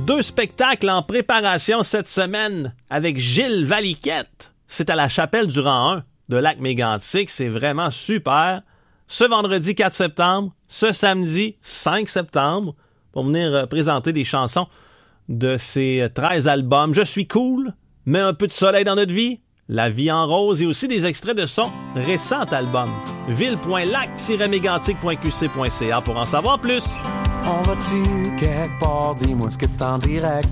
2 spectacles en préparation cette semaine avec Gilles Valiquette. C'est à la Chapelle du Rang 1 de Lac-Mégantic. C'est vraiment super. Ce vendredi 4 septembre, ce samedi 5 septembre, pour venir présenter des chansons de ses 13 albums. Je suis cool, mais un peu de soleil dans notre vie. La vie en rose et aussi des extraits de son récent album. ville.lac-mégantic.qc.ca pour en savoir plus. On va-tu quelque part, dis-moi ce que t'en dirais.